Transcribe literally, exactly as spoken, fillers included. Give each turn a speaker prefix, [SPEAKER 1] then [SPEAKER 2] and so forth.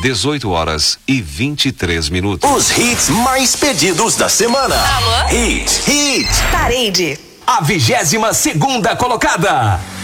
[SPEAKER 1] dezoito horas e vinte e três minutos.
[SPEAKER 2] Os hits mais pedidos da semana.
[SPEAKER 3] Alô?
[SPEAKER 2] Hit, hit.
[SPEAKER 3] Parede.
[SPEAKER 4] A vigésima segunda colocada.